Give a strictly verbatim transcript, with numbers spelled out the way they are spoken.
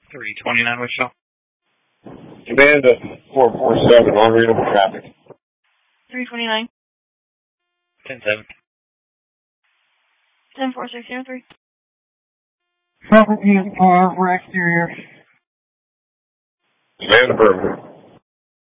three twenty-nine Wichita. Command to four four seven, on read over traffic. three twenty-nine. ten seven. ten four six zero three. Property is par, we're exterior. Command affirmative.